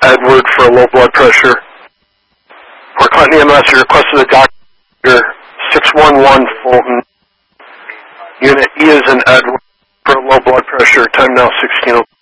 Edward for low blood pressure. For Clinton EMS, you requested a doctor 611 Fulton. Unit E is in Edward for low blood pressure. Time now 16:02.